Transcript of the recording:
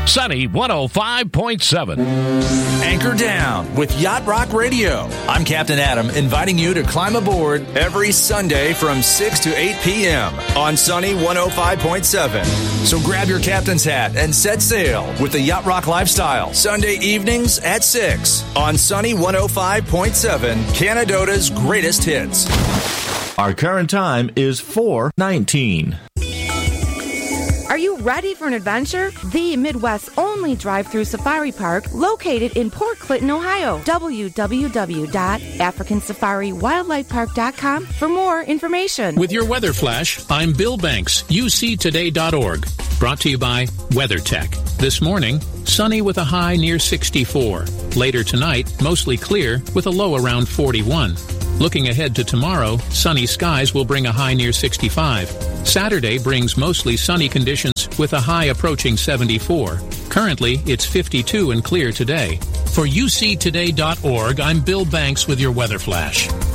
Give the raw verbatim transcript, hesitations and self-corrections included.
Sunny one oh five point seven. Anchor down with Yacht Rock Radio. I'm Captain Adam, inviting you to climb aboard every Sunday from six to eight p.m. on Sunny one oh five point seven. So grab your captain's hat and set sail with the Yacht Rock lifestyle. Sunday evenings at six on Sunny one oh five point seven, Canadota's greatest hits. Our current time is four nineteen. Are you ready for an adventure? The Midwest's only drive-through safari park located in Port Clinton, Ohio. w w w dot african safari wildlife park dot com for more information. With your weather flash, I'm Bill Banks, U C today dot org. Brought to you by WeatherTech. This morning, sunny with a high near sixty-four. Later tonight, mostly clear with a low around forty-one. Looking ahead to tomorrow, sunny skies will bring a high near sixty-five. Saturday brings mostly sunny conditions with a high approaching seventy-four. Currently, it's fifty-two and clear today. For U C today dot org, I'm Bill Banks with your weather flash.